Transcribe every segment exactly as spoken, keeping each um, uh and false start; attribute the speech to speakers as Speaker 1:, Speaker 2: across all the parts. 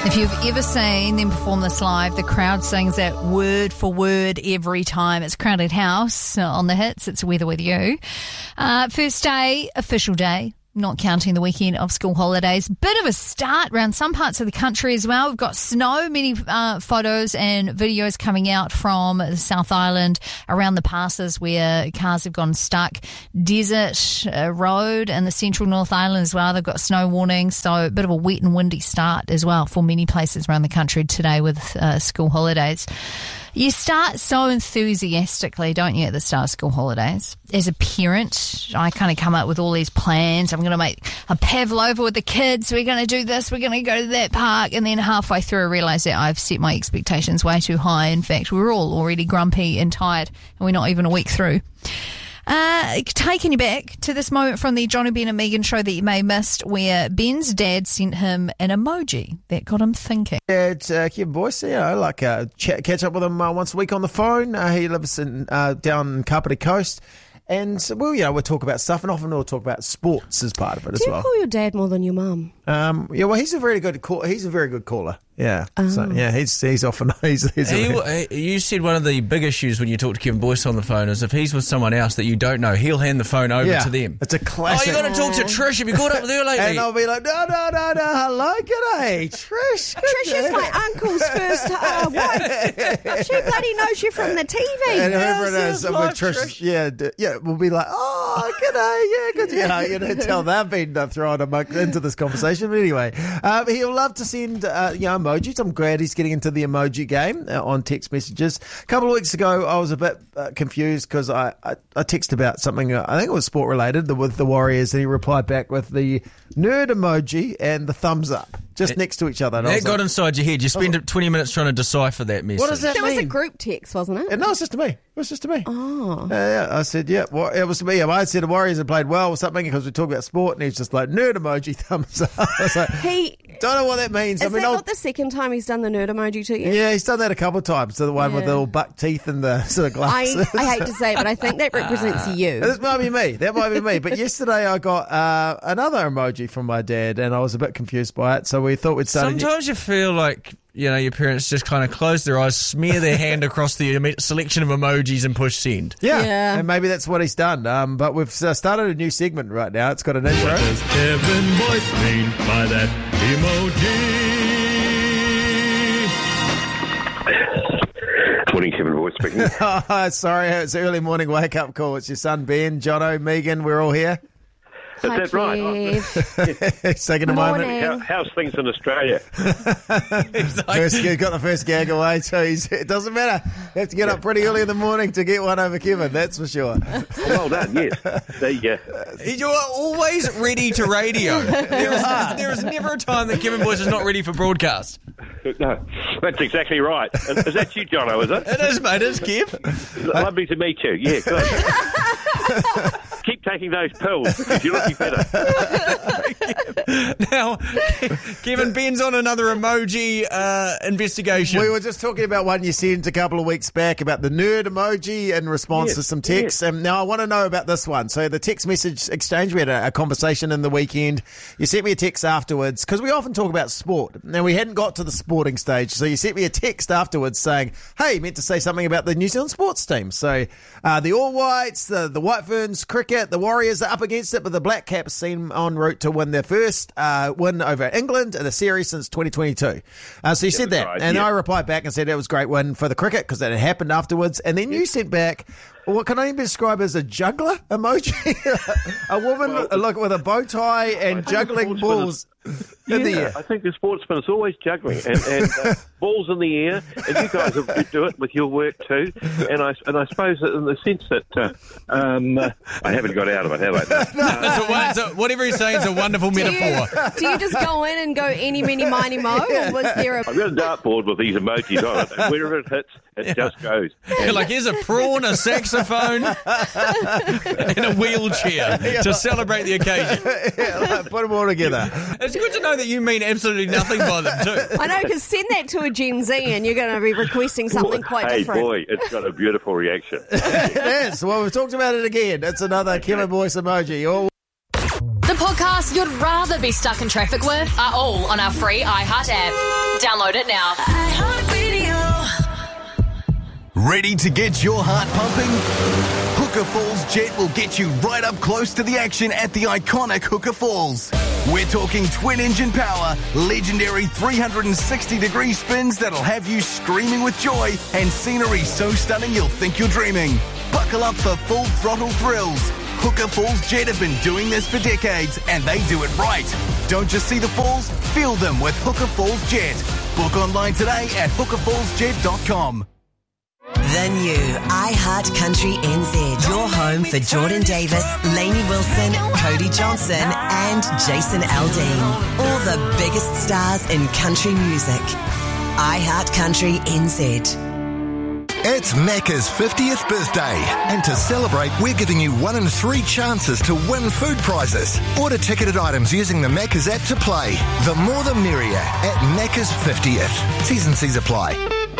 Speaker 1: If you've ever seen them perform this live, the crowd sings it word for word every time. It's Crowded House on the hits. It's Weather With You. Uh, first day, official day, not counting the weekend of school holidays. Bit of a start around some parts of the country as well. We've got snow, many uh, photos and videos coming out from the South Island around the passes where cars have gone stuck. Desert uh, Road and the Central North Island as well. They've got snow warnings, so a bit of a wet and windy start as well for many places around the country today with uh, school holidays. You start so enthusiastically, don't you, at the start of school holidays? As a parent, I kind of come up with all these plans. I'm going to make a pavlova with the kids. We're going to do this. We're going to go to that park. And then halfway through, I realise that I've set my expectations way too high. In fact, we're all already grumpy and tired, and we're not even a week through. Uh, taking you back to this moment from the Johnny, Ben and Megan show that you may have missed, where Ben's dad sent him an emoji that got him thinking.
Speaker 2: Yeah, it's uh, Kevin Boyce, you know, like uh, chat, catch up with him uh, once a week on the phone. Uh, he lives in uh, down Kapiti Coast. And, so, well, you know, we'll talk about stuff, and often we'll talk about sports as part of it
Speaker 3: Do
Speaker 2: as
Speaker 3: you
Speaker 2: well.
Speaker 3: call your dad more than your mum?
Speaker 2: Um, yeah, well, he's a very good call. He's a very good caller. Yeah,
Speaker 3: Oh.
Speaker 2: so yeah, he's he's often he's. he's a,
Speaker 4: He, you said one of the big issues when you talk to Kevin Boyce on the phone is if he's with someone else that you don't know, he'll hand the phone over
Speaker 2: yeah,
Speaker 4: to them.
Speaker 2: It's a
Speaker 4: Oh,
Speaker 2: classic.
Speaker 4: you got to talk to Trish. Have you caught up with her lately?
Speaker 2: And I'll be like, no, no, no, no, hello, g'day, Trish. Good
Speaker 3: Trish is
Speaker 2: day.
Speaker 3: my uncle's first uh, wife. She bloody knows you from the T V.
Speaker 2: And whoever it
Speaker 4: Yes,
Speaker 2: is,
Speaker 4: yes,
Speaker 2: with
Speaker 4: like
Speaker 2: Trish,
Speaker 4: Trish.
Speaker 2: yeah, d- yeah, we'll be like, oh, g'day, yeah, good, you know, you know, tell they've been uh, thrown among, into this conversation. But anyway, um, he'll love to send, uh, you know, emojis. I'm glad he's getting into the emoji game uh, on text messages. A couple of weeks ago, I was a bit uh, confused because I, I, I texted about something, uh, I think it was sport related, the, with the Warriors, and he replied back with the nerd emoji and the thumbs up, just
Speaker 4: It-
Speaker 2: next to each other. And I
Speaker 4: That
Speaker 2: was
Speaker 4: got
Speaker 2: like,
Speaker 4: inside your head. You spend twenty minutes trying to decipher that message.
Speaker 2: what does that
Speaker 3: That
Speaker 2: mean?
Speaker 3: was a group text, wasn't it?
Speaker 2: And no, it's just to me. It was just to me.
Speaker 3: Oh.
Speaker 2: Uh, yeah, I said, yeah, well, it was to me. I said the Warriors had played well or something because we talked about sport, and he's just like, nerd emoji, thumbs up. I was like,
Speaker 3: He
Speaker 2: don't know what that means.
Speaker 3: Is
Speaker 2: I mean,
Speaker 3: that
Speaker 2: I'll-
Speaker 3: not the second time he's done the nerd emoji to you?
Speaker 2: yeah, he's done that a couple of times. So the one with
Speaker 3: Yeah.
Speaker 2: the little buck teeth and the sort of
Speaker 3: I,
Speaker 2: glasses.
Speaker 3: I hate to say it, but I think that represents you.
Speaker 2: This might be me. That might be me. But yesterday I got uh, another emoji from my dad, and I was a bit confused by it. So we thought we'd start. a new-
Speaker 4: Sometimes you feel like, you know, your parents just kind of close their eyes, smear their hand across the emo- selection of emojis and push send.
Speaker 2: Yeah,
Speaker 3: Yeah.
Speaker 2: and maybe that's what he's done. Um, but we've uh, started a new segment right now. It's got an intro.
Speaker 5: What does Kevin Boyce mean by that emoji?
Speaker 6: Morning, Kevin Boyce speaking.
Speaker 2: Oh, sorry, it's an early morning wake up call. It's your son Ben, Jono, Megan. We're all here.
Speaker 6: Is
Speaker 3: Hi,
Speaker 6: that right?
Speaker 3: Kev.
Speaker 2: It's taking a
Speaker 3: Morning.
Speaker 2: moment.
Speaker 6: How, how's things in Australia?
Speaker 2: First, you've got the first gag away, so he's, it doesn't matter. You have to get up pretty early in the morning to get one over Kevin, that's for sure.
Speaker 6: Well done, yes. The, uh,
Speaker 4: You're always ready to radio. There is, there is never a time that Kevin Boyce is not ready for broadcast.
Speaker 6: no, that's exactly right. Is is that you, Jono, is it?
Speaker 4: It is, mate. It's Kev.
Speaker 6: Lovely to meet you. Yeah, good. Keep taking those pills because you're looking better.
Speaker 4: Now, Kevin, Ben's on another emoji uh, investigation.
Speaker 2: We were just talking about one you sent a couple of weeks back about the nerd emoji in response
Speaker 6: Yes,
Speaker 2: to some texts. And now I want to know about this one. So the text message exchange, we had a, a conversation in the weekend. You sent me a text afterwards because we often talk about sport. Now we hadn't got to the sporting stage. So you sent me a text afterwards saying, hey, you meant to say something about the New Zealand sports team. So uh, the All Whites, the, the White Ferns cricket, the Warriors are up against it, but the Black Caps seem en route to win their first uh, win over England in the series since twenty twenty-two. Uh, so you said that.
Speaker 6: right,
Speaker 2: And
Speaker 6: yeah.
Speaker 2: I replied back and said it was a great win for the cricket because that had happened afterwards. And then you sent back what can only be described as a juggler emoji. A woman
Speaker 6: Well,
Speaker 2: look with a bow tie and
Speaker 6: think
Speaker 2: juggling
Speaker 6: sportsmen
Speaker 2: balls in the
Speaker 6: Yeah,
Speaker 2: air.
Speaker 6: I think the sportsman is always juggling and, and uh, balls in the air, and you guys have- do it with your work too. And I and I suppose that in the sense that uh, um, uh, I haven't got out of it, have I? No.
Speaker 4: It's a one- it's a- whatever he's saying is a wonderful
Speaker 3: Do you,
Speaker 4: metaphor.
Speaker 3: do you just go in and go any, mini, miny, mo? Or was there a...
Speaker 6: I've got a dartboard with these emojis on it, and wherever it hits, it just goes.
Speaker 4: You're like, here's a prawn, a saxophone, and a wheelchair to celebrate the occasion.
Speaker 2: Yeah, like, put them all together.
Speaker 4: It's good to know that you mean absolutely nothing by them, too.
Speaker 3: I know, because send that to a Gen Z and you're going to be requesting something quite
Speaker 6: hey,
Speaker 3: different.
Speaker 6: boy, it's got a beautiful reaction.
Speaker 2: It is. Well, we've talked about it again. It's another Kevin Boyce emoji. All
Speaker 7: The podcasts you'd rather be stuck in traffic with are all on our free iHeart app. Download it now.
Speaker 8: Ready to get your heart pumping? Hooker Falls Jet will get you right up close to the action at the iconic Hooker Falls. We're talking twin-engine power, legendary three hundred sixty degree spins that'll have you screaming with joy, and scenery so stunning you'll think you're dreaming. Buckle up for full throttle thrills. Hooker Falls Jet have been doing this for decades, and they do it right. Don't just see the falls, feel them with Hooker Falls Jet. Book online today at hooker falls jet dot com.
Speaker 9: The new iHeart Country N Z. Your home for Jordan Davis, Lainey Wilson, Cody Johnson and Jason Aldean. All the biggest stars in country music. iHeart Country N Z.
Speaker 10: It's Macca's fiftieth birthday, and to celebrate, we're giving you one in three chances to win food prizes. Order ticketed items using the Macca's app to play. The more the merrier at Macca's fiftieth. T's and C's apply.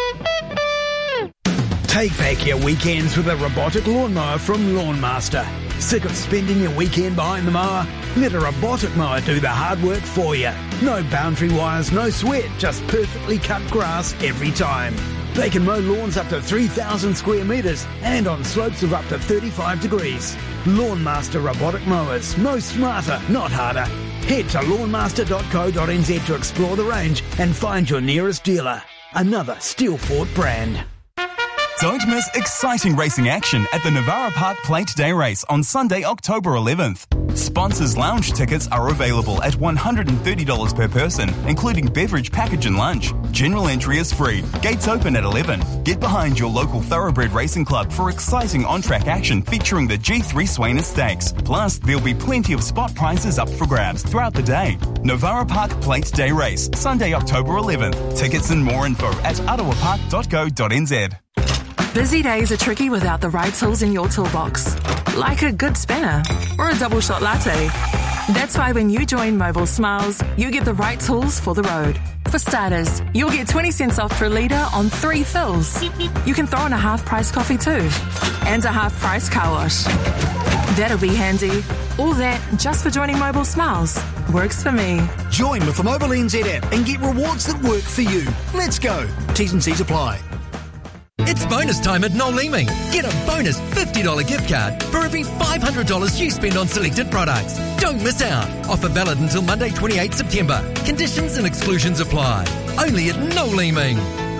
Speaker 11: Take back your weekends with a robotic lawnmower from Lawnmaster. Sick of spending your weekend behind the mower? Let a robotic mower do the hard work for you. No boundary wires, no sweat, just perfectly cut grass every time. They can mow lawns up to three thousand square metres and on slopes of up to thirty-five degrees. Lawnmaster robotic mowers. Mow smarter, not harder. Head to lawnmaster dot co dot n z to explore the range and find your nearest dealer. Another Steelfort brand.
Speaker 12: Don't miss exciting racing action at the Navara Park Plate Day Race on Sunday, October eleventh. Sponsors lounge tickets are available at one hundred thirty dollars per person, including beverage package and lunch. General entry is free. Gates open at eleven. Get behind your local Thoroughbred Racing Club for exciting on-track action featuring the G three Swainer Stakes. Plus, there'll be plenty of spot prizes up for grabs throughout the day. Navara Park Plate Day Race, Sunday, October eleventh. Tickets and more info at ottawa park dot co dot n z.
Speaker 13: Busy days are tricky without the right tools in your toolbox, like a good spinner or a double shot latte. That's why when you join Mobile Smiles, you get the right tools for the road. For starters, you'll get twenty cents off per litre on three fills. You can throw in a half-price coffee too, and a half-price car wash. That'll be handy. All that just for joining Mobile Smiles. Works for me.
Speaker 14: Join with the Mobile N Z app and get rewards that work for you. Let's go. T's and C's apply.
Speaker 15: It's bonus time at Noel Leeming. Get a bonus fifty dollars gift card for every five hundred dollars you spend on selected products. Don't miss out. Offer valid until Monday, twenty-eighth September. Conditions and exclusions apply. Only at Noel Leeming.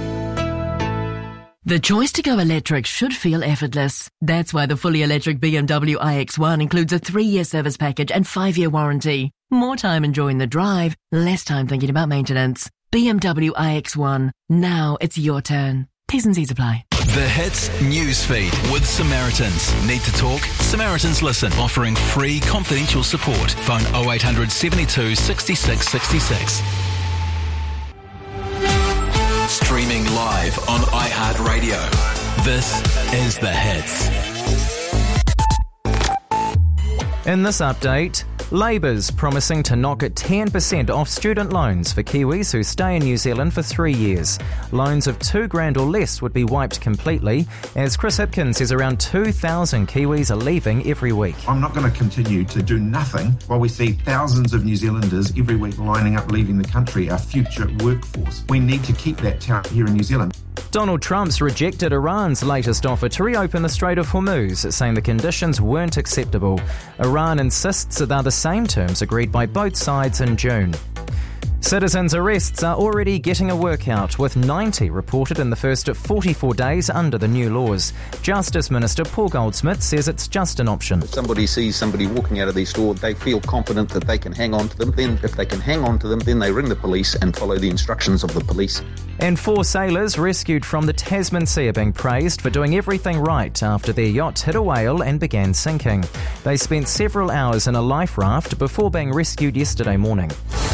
Speaker 16: The choice to go electric should feel effortless. That's why the fully electric B M W i X one includes a three-year service package and five-year warranty. More time enjoying the drive, less time thinking about maintenance. B M W i X one. Now it's your turn. T's and C's apply.
Speaker 17: The Hits Newsfeed with Samaritans. Need to talk? Samaritans Listen, offering free confidential support. Phone oh eight hundred seventy-two sixty-six sixty-six. Streaming live on iHeartRadio. This is The Hits.
Speaker 18: In this update, Labour's promising to knock ten percent off student loans for Kiwis who stay in New Zealand for three years. Loans of two grand or less would be wiped completely, as Chris Hipkins says around two thousand Kiwis are leaving every week.
Speaker 19: I'm not going to continue to do nothing while we see thousands of New Zealanders every week lining up leaving the country, our future workforce. We need to keep that talent here in New Zealand.
Speaker 18: Donald Trump's rejected Iran's latest offer to reopen the Strait of Hormuz, saying the conditions weren't acceptable. Iran insists that they're the same terms agreed by both sides in June. Citizens' arrests are already getting a workout, with ninety reported in the first forty-four days under the new laws. Justice Minister Paul Goldsmith says it's just an option.
Speaker 20: If somebody sees somebody walking out of their store, they feel confident that they can hang on to them. Then if they can hang on to them, then they ring the police and follow the instructions of the police.
Speaker 18: And four sailors rescued from the Tasman Sea are being praised for doing everything right after their yacht hit a whale and began sinking. They spent several hours in a life raft before being rescued yesterday morning.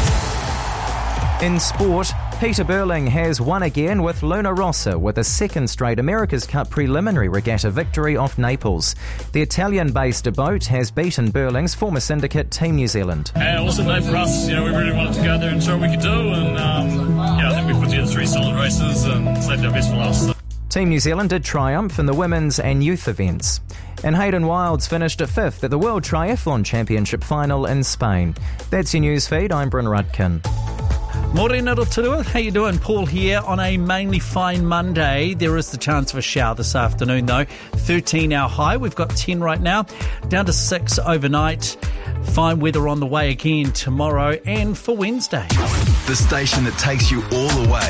Speaker 18: In sport, Peter Burling has won again with Luna Rossa with a second straight America's Cup preliminary regatta victory off Naples. The Italian-based boat has beaten Burling's former syndicate Team New Zealand.
Speaker 21: Uh, awesome day for us. You know, we really wanted to go there and show what we could do, and um, yeah, I think we put together three solid races and saved our best for last.
Speaker 18: Team New Zealand did triumph in the women's and youth events. And Hayden Wilds finished fifth at the World Triathlon Championship final in Spain. That's your news feed. I'm Bryn Rudkin.
Speaker 7: Morena Rotorua, how you doing? Paul here on a mainly fine Monday. There is the chance of a shower this afternoon though. thirteen our high. We've got ten right now. Down to six overnight. Fine weather on the way again tomorrow and for Wednesday.
Speaker 8: The station that takes you all the way.